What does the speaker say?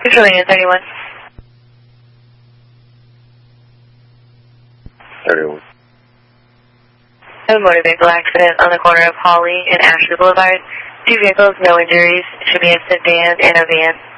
Controlling in 31. 31. A motor vehicle accident on the corner of Hawley and Ashley Boulevard. 2 vehicles, no injuries. Should be a sedan and a van.